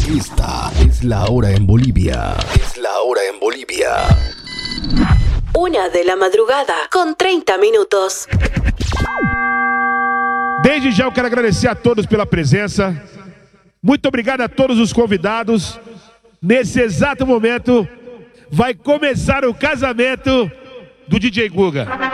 Esta es la hora en Bolivia. Es la hora en Bolivia. 1:00 com 30 minutos. Desde já eu quero agradecer a todos pela presença. Muito obrigado a todos os convidados. Nesse exato momento vai começar o casamento do DJ Guga.